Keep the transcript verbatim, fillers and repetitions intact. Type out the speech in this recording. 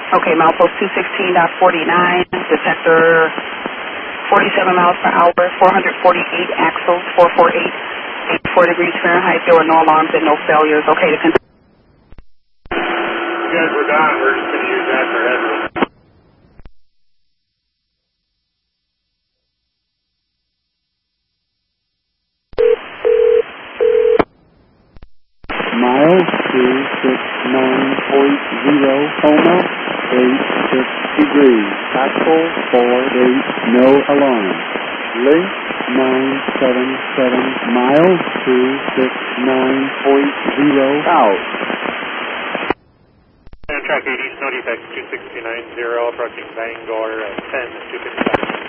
Okay, milepost two sixteen point forty-nine, detector forty-seven miles per hour, four hundred forty-eight axles, four forty-eight, eighty-four degrees Fahrenheit. There were no alarms and no failures. Okay, to continue. You guys were down. We're just going to use that for headroom. Miles two six nine point zero, Homa, eight six degrees, Axle four eight, no alarm. Link nine seven seven, miles two six nine point zero, out. Track eighty, snow defect two six nine zero, approaching Bangor at ten two fifty-five.